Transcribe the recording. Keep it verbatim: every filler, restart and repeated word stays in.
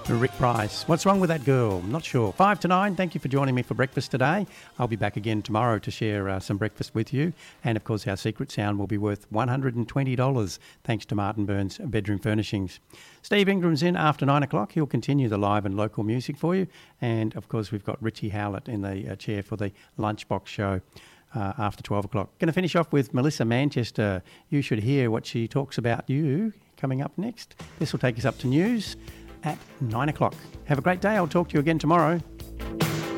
Rick Price. What's wrong with that girl? I'm not sure. Five to nine. Thank you for joining me for breakfast today. I'll be back again tomorrow to share uh, some breakfast with you. And, of course, our secret sound will be worth one hundred twenty dollars thanks to Martin Burns Bedroom Furnishings. Steve Ingram's in after nine o'clock. He'll continue the live and local music for you. And, of course, we've got Richie Howlett in the uh, chair for the Lunchbox show uh, after twelve o'clock. Going to finish off with Melissa Manchester. You should hear what she talks about you coming up next. This will take us up to news at nine o'clock. Have a great day. I'll talk to you again tomorrow.